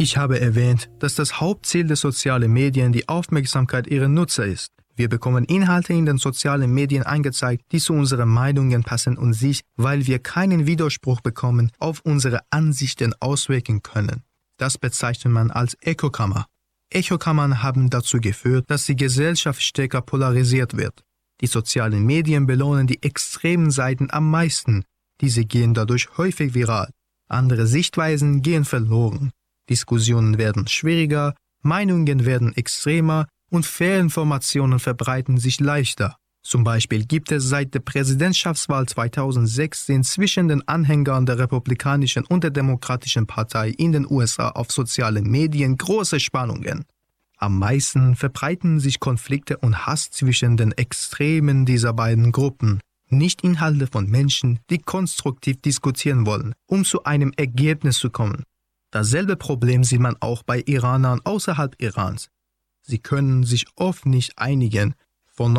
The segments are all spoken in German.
Ich habe erwähnt, dass das Hauptziel der sozialen Medien die Aufmerksamkeit ihrer Nutzer ist. Wir bekommen Inhalte in den sozialen Medien angezeigt, die zu unseren Meinungen passen und sich, weil wir keinen Widerspruch bekommen, auf unsere Ansichten auswirken können. Das bezeichnet man als Echokammer. Echokammern haben dazu geführt, dass die Gesellschaft stärker polarisiert wird. Die sozialen Medien belohnen die extremen Seiten am meisten. Diese gehen dadurch häufig viral. Andere Sichtweisen gehen verloren. Diskussionen werden schwieriger, Meinungen werden extremer und Fehlinformationen verbreiten sich leichter. Zum Beispiel gibt es seit der Präsidentschaftswahl 2016 zwischen den Anhängern der Republikanischen und der Demokratischen Partei in den USA auf sozialen Medien große Spannungen. Am meisten verbreiten sich Konflikte und Hass zwischen den Extremen dieser beiden Gruppen, nicht Inhalte von Menschen, die konstruktiv diskutieren wollen, um zu einem Ergebnis zu kommen. Dasselbe Problem sieht man auch bei Iranern außerhalb Irans. Sie können sich oft nicht einigen. Von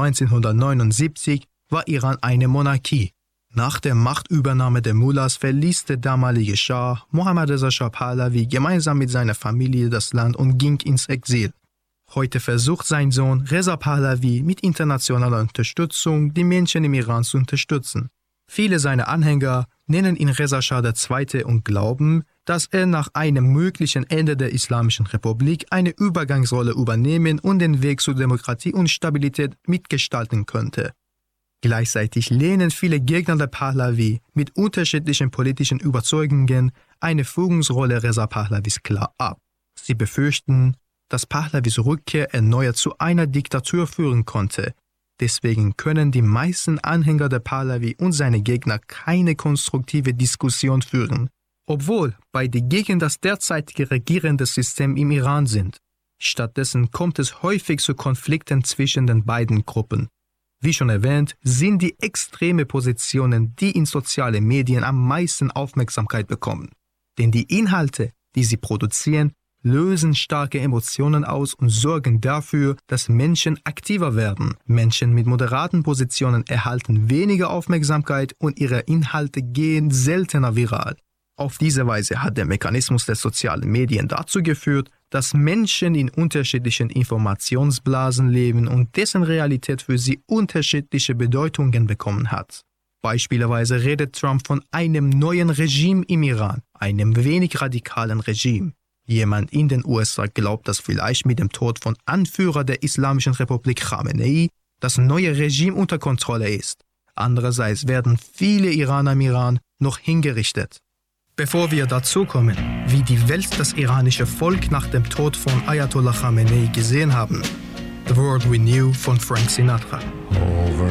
1979 war Iran eine Monarchie. Nach der Machtübernahme der Mullahs verließ der damalige Schah Mohammad Reza Shah Pahlavi gemeinsam mit seiner Familie das Land und ging ins Exil. Heute versucht sein Sohn Reza Pahlavi mit internationaler Unterstützung die Menschen im Iran zu unterstützen. Viele seiner Anhänger nennen ihn Reza Shah II. Und glauben, dass er nach einem möglichen Ende der Islamischen Republik eine Übergangsrolle übernehmen und den Weg zur Demokratie und Stabilität mitgestalten könnte. Gleichzeitig lehnen viele Gegner der Pahlavi mit unterschiedlichen politischen Überzeugungen eine Führungsrolle Reza Pahlavis klar ab. Sie befürchten, dass Pahlavis Rückkehr erneut zu einer Diktatur führen konnte. Deswegen können die meisten Anhänger der Pahlavi und seine Gegner keine konstruktive Diskussion führen, obwohl beide gegen das derzeitige regierende System im Iran sind. Stattdessen kommt es häufig zu Konflikten zwischen den beiden Gruppen. Wie schon erwähnt, sind die extreme Positionen, die in sozialen Medien am meisten Aufmerksamkeit bekommen. Denn die Inhalte, die sie produzieren, lösen starke Emotionen aus und sorgen dafür, dass Menschen aktiver werden. Menschen mit moderaten Positionen erhalten weniger Aufmerksamkeit und ihre Inhalte gehen seltener viral. Auf diese Weise hat der Mechanismus der sozialen Medien dazu geführt, dass Menschen in unterschiedlichen Informationsblasen leben und dessen Realität für sie unterschiedliche Bedeutungen bekommen hat. Beispielsweise redet Trump von einem neuen Regime im Iran, einem wenig radikalen Regime. Jemand in den USA glaubt, dass vielleicht mit dem Tod von Anführer der Islamischen Republik Khamenei das neue Regime unter Kontrolle ist. Andererseits werden viele Iraner im Iran noch hingerichtet. Bevor wir dazu kommen, wie die Welt das iranische Volk nach dem Tod von Ayatollah Khamenei gesehen haben, The World We Knew von Frank Sinatra. Over